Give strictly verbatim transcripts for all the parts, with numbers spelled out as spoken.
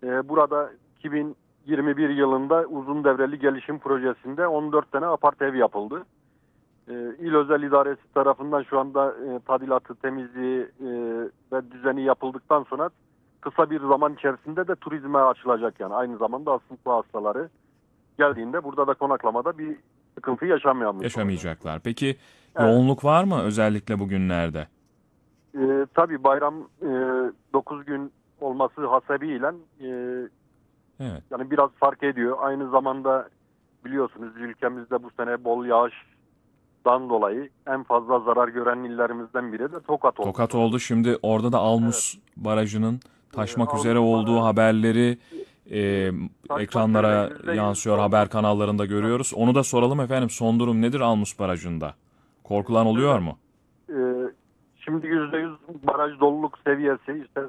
E, burada iki bin yirmi bir yılında uzun devreli gelişim projesinde on dört tane apart ev yapıldı. E, İl Özel İdaresi tarafından şu anda e, tadilatı, temizliği e, ve düzeni yapıldıktan sonra kısa bir zaman içerisinde de turizme açılacak yani. Aynı zamanda astım hastaları geldiğinde burada da konaklamada bir sıkıntı yaşamayamış Yaşamayacaklar. Peki olacak. yoğunluk var mı özellikle bugünlerde? E, tabii bayram e, dokuz gün olması hasebiyle e, Evet. yani biraz fark ediyor. Aynı zamanda biliyorsunuz ülkemizde bu sene bol yağıştan dolayı en fazla zarar gören illerimizden biri de Tokat olmuş Tokat oluyor. oldu. Şimdi orada da Evet. Almus Barajı'nın E, taşmak üzere Ağustos olduğu Barajı haberleri e, e, taşma şöyle ekranlara yüzde yüz yansıyor, haber dolmuş. kanallarında Evet. görüyoruz. Onu da soralım efendim. Son durum nedir Almus Barajı'nda? E, Korkulan oluyor şöyle mu? e, şimdi yüzde yüz baraj doluluk seviyesi işte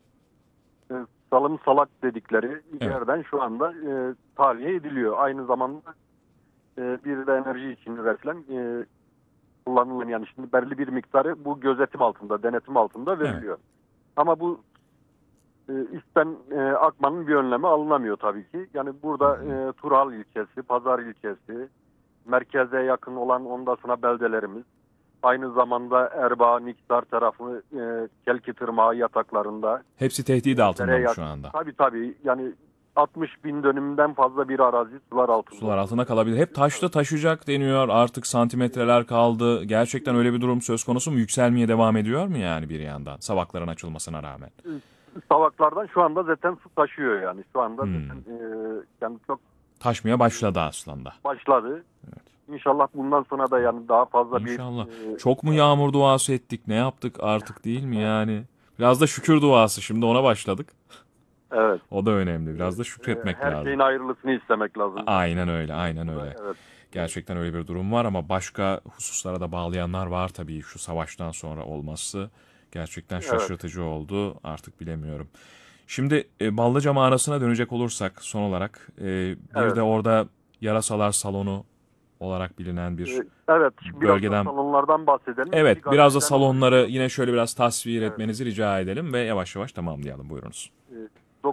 e, salım salak dedikleri Evet. yerden şu anda e, tahliye ediliyor. Aynı zamanda e, bir de enerji için üretilen e, kullanılan yani şimdi belli bir miktarı bu gözetim altında, denetim altında Evet. veriliyor. Ama bu e, üstten e, akmanın bir önlemi alınamıyor tabii ki. Yani Hı burada hı. e, Turhal ilçesi, Pazar ilçesi, merkeze yakın olan ondan sonra beldelerimiz, aynı zamanda Erbaa, Niksar tarafı, e, Kelki Tırmağı yataklarında, Hepsi e, tehdit altında dere mı şu yakın. anda? Tabii tabii yani altmış bin dönümden fazla bir arazi sular altında Sular olduğu altında kalabilir. Hep taşla evet. taşıyacak deniyor. Artık santimetreler kaldı. Gerçekten öyle bir durum söz konusu mu? Yükselmeye devam ediyor mu yani bir yandan? Savakların açılmasına rağmen. Savaklardan şu anda zaten su taşıyor yani. Şu anda zaten Hmm. e, yani çok Taşmaya başladı aslında. başladı. Evet. İnşallah bundan sonra da yani daha fazla bir İnşallah. e, Çok mu yağmur duası ettik? Ne yaptık artık değil mi yani? Biraz da şükür duası. Şimdi ona başladık. evet. O da önemli. E, Biraz da e, şükretmek her lazım. şeyin ayrılısını istemek lazım zaten. Aynen öyle, E, aynen bu da öyle. evet. E, Gerçekten öyle bir durum var ama başka hususlara da bağlayanlar var tabii şu savaştan sonra olması. Gerçekten evet. şaşırtıcı oldu. Artık bilemiyorum. Şimdi e, Ballıca mağarasına dönecek olursak son olarak e, bir Evet. de orada yarasalar salonu olarak bilinen E, bir evet. Şimdi biraz da bölgeden. salonlardan bahsedelim. İki Evet, biraz da galeriden salonları oluşuyor. yine şöyle biraz tasvir Evet. etmenizi rica edelim ve yavaş yavaş tamamlayalım. Buyurunuz. E,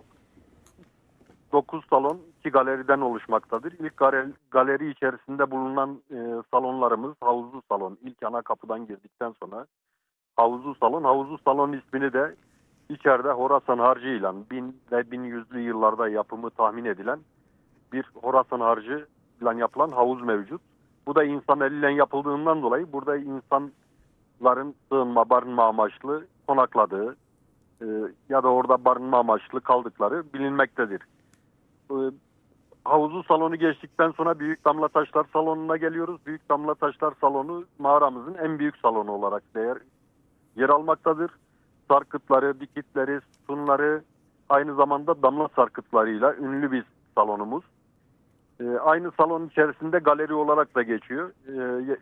dokuz salon iki galeriden oluşmaktadır. İlk galeri, galeri içerisinde bulunan e, salonlarımız havuzlu salon. İlk ana kapıdan girdikten sonra havuzlu salon. Havuzlu salon ismini de içeride Horasan harcı ile bin ve bin yüzlü yıllarda yapımı tahmin edilen bir Horasan harcı ile yapılan havuz mevcut. Bu da insan eliyle yapıldığından dolayı burada insanların sığınma, barınma amaçlı konakladığı e, ya da orada barınma amaçlı kaldıkları bilinmektedir. E, Havuzlu salonu geçtikten sonra Büyük Damlataşlar salonuna geliyoruz. Büyük Damlataşlar salonu mağaramızın en büyük salonu olarak değer yer almaktadır. Sarkıtları, dikitleri, sütunları aynı zamanda damla sarkıtlarıyla ünlü bir salonumuz. E, aynı salon içerisinde galeri olarak da geçiyor. E,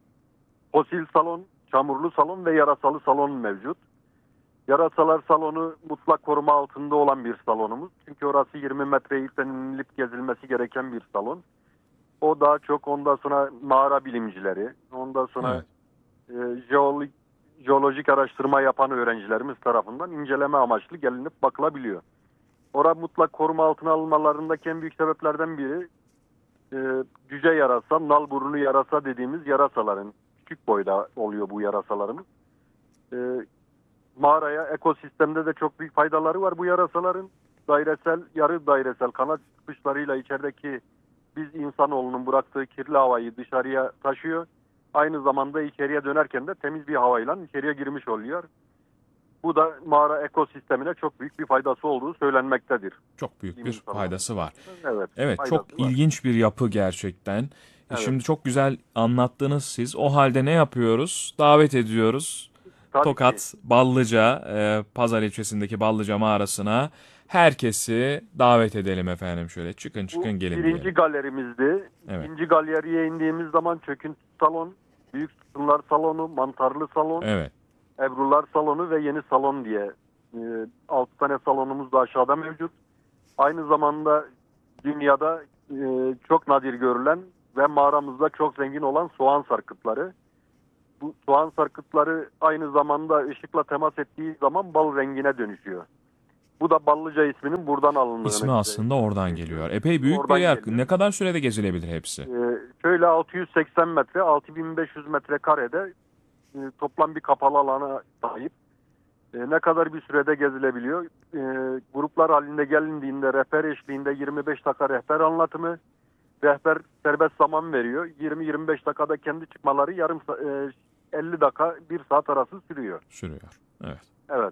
fosil salon, çamurlu salon ve yarasalı salon mevcut. Yarasalar salonu mutlak koruma altında olan bir salonumuz. Çünkü orası yirmi metre yüklenilip gezilmesi gereken bir salon. O daha çok ondan sonra mağara bilimcileri, ondan sonra Evet. e, jeolojik, jeolojik araştırma yapan öğrencilerimiz tarafından inceleme amaçlı gelinip bakılabiliyor. Orada mutlak koruma altına alınmalarındaki en büyük sebeplerden biri e, cüce yarasa, nal burnu yarasa dediğimiz yarasaların, küçük boyda oluyor bu yarasalarımız. E, Mağaraya, ekosistemde de çok büyük faydaları var bu yarasaların. Dairesel, yarı dairesel kanat çıkışlarıyla içerideki biz insanoğlunun bıraktığı kirli havayı dışarıya taşıyor. Aynı zamanda içeriye dönerken de temiz bir havayla içeriye girmiş oluyor. Bu da mağara ekosistemine çok büyük bir faydası olduğu söylenmektedir. Çok büyük Bilim bir insanları faydası var. tarafından. Evet, Evet, çok faydası var. ilginç bir yapı gerçekten. E Evet, şimdi çok güzel anlattınız siz. O halde ne yapıyoruz? Davet ediyoruz. tabii ki. Tokat, Ballıca, e, Pazar ilçesindeki Ballıca mağarasına herkesi davet edelim efendim şöyle. Çıkın Bu çıkın gelin birinci diyelim. galerimizdi. Evet, İkinci galeriye indiğimiz zaman çöküntü salon, büyük sütunlar salonu, mantarlı salon, evet, Ebrular salonu ve yeni salon diye e, altı tane salonumuz da aşağıda mevcut. Aynı zamanda dünyada e, çok nadir görülen ve mağaramızda çok zengin olan soğan sarkıtları. Bu soğan sarkıtları aynı zamanda ışıkla temas ettiği zaman bal rengine dönüşüyor. Bu da Ballıca isminin buradan alındığını. İsmi aslında oradan geliyor. Epey büyük Oradan bir yer. geliyor. Ne kadar sürede gezilebilir hepsi? Ee, şöyle altı yüz seksen metre, altı bin beş yüz metrekarede e, toplam bir kapalı alana sahip. E, ne kadar bir sürede gezilebiliyor? E, gruplar halinde gelindiğinde rehber eşliğinde yirmi beş dakika rehber anlatımı, rehber serbest zaman veriyor. yirmi yirmi beş dakikada kendi çıkmaları yarım sa- e, elli dakika bir saat arası sürüyor. Sürüyor. Evet. Evet.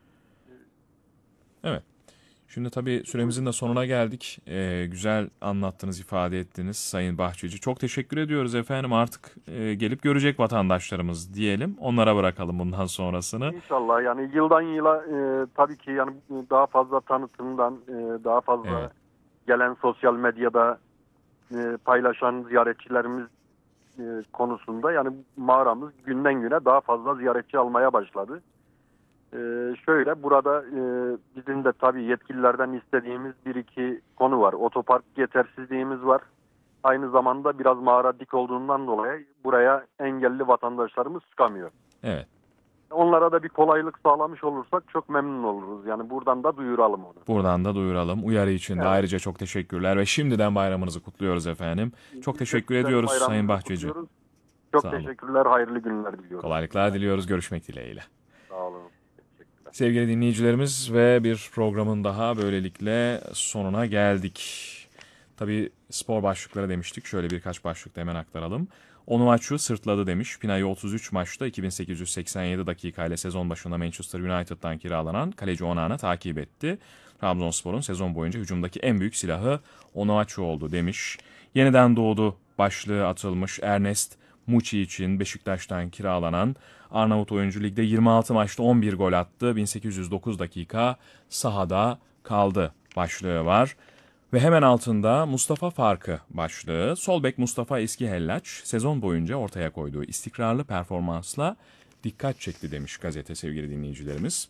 Evet. Şimdi tabii süremizin de sonuna geldik. Ee, güzel anlattınız, ifade ettiniz Sayın Bahçeci. Çok teşekkür ediyoruz efendim. Artık e, gelip görecek vatandaşlarımız diyelim. Onlara bırakalım bundan sonrasını. İnşallah yani yıldan yıla e, tabii ki yani daha fazla tanıtımdan, e, daha fazla Evet. gelen sosyal medyada e, paylaşan ziyaretçilerimiz e, konusunda yani mağaramız günden güne daha fazla ziyaretçi almaya başladı. E, şöyle burada e, bizim de tabii yetkililerden istediğimiz bir iki konu var. Otopark yetersizliğimiz var. Aynı zamanda biraz mağara dik olduğundan dolayı buraya engelli vatandaşlarımız çıkamıyor. Evet. Onlara da bir kolaylık sağlamış olursak çok memnun oluruz. Yani buradan da duyuralım onu. Buradan da duyuralım. Uyarı için de Evet. ayrıca çok teşekkürler ve şimdiden bayramınızı kutluyoruz efendim. Çok teşekkür Güzel ediyoruz bayramınızı Sayın Bahçeci. kutluyoruz. Çok Sağ olun. teşekkürler. Hayırlı günler diliyorum. Kolaylıklar diliyoruz. Görüşmek dileğiyle. Sağ olun. Teşekkürler. Sevgili dinleyicilerimiz ve bir programın daha böylelikle sonuna geldik. Tabii spor başlıkları demiştik. Şöyle birkaç başlık da hemen aktaralım. Onuachu sırtladı demiş. Pinayo otuz üç maçta iki bin sekiz yüz seksen yedi dakikayla sezon başında Manchester United'dan kiralanan kaleci Onana takip etti. Trabzonspor'un sezon boyunca hücumdaki en büyük silahı Onuachu oldu demiş. Yeniden doğdu başlığı atılmış. Ernest Muçi için Beşiktaş'tan kiralanan Arnavut oyuncu ligde yirmi altı maçta on bir gol attı. bin sekiz yüz dokuz dakika sahada kaldı başlığı var. Ve hemen altında Mustafa Farkı başlığı. Sol bek Mustafa Eskihellaç sezon boyunca ortaya koyduğu istikrarlı performansla dikkat çekti demiş gazete sevgili dinleyicilerimiz.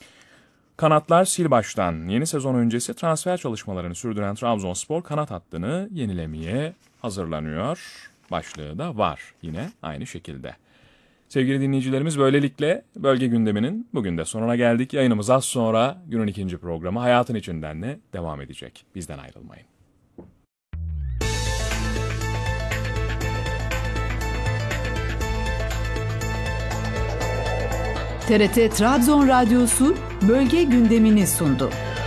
Kanatlar sil baştan. Yeni sezon öncesi transfer çalışmalarını sürdüren Trabzonspor kanat hattını yenilemeye hazırlanıyor. Başlığı da var yine aynı şekilde. Sevgili dinleyicilerimiz böylelikle bölge gündeminin bugün de sonuna geldik. Yayınımız az sonra günün ikinci programı Hayatın İçinden'le devam edecek. Bizden ayrılmayın. T R T Trabzon Radyosu bölge gündemini sundu.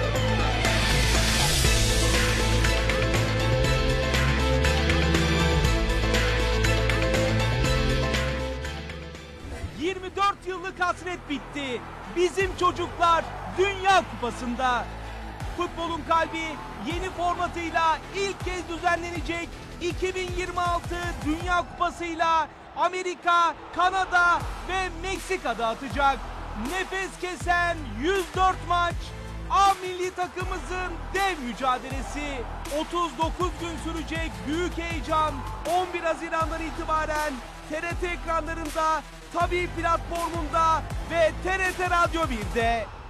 yirmi dört yıllık hasret bitti. Bizim çocuklar Dünya Kupası'nda. Futbolun kalbi yeni formatıyla ilk kez düzenlenecek iki bin yirmi altı Dünya Kupası'yla Amerika, Kanada ve Meksika'da atacak. Nefes kesen yüz dört maç. A milli takımımızın dev mücadelesi. otuz dokuz gün sürecek büyük heyecan on bir Haziran'dan itibaren T R T ekranlarında, tabii platformunda ve T R T Radyo bir'de.